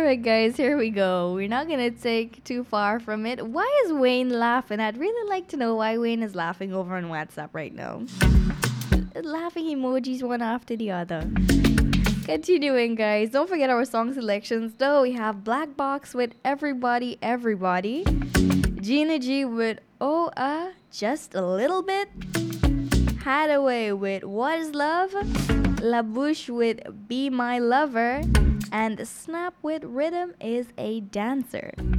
Alright, guys, here we go. We're not gonna take too far from it. Why is Wayne laughing? I'd really like to know why Wayne is laughing over on WhatsApp right now. Laughing emojis one after the other. Continuing, guys. Don't forget our song selections, though. We have Black Box with Everybody, Everybody. Gina G with Oh, Just a Little Bit. Hadaway with What is Love. La Bouche with Be My Lover. And Snap with Rhythm is a Dancer.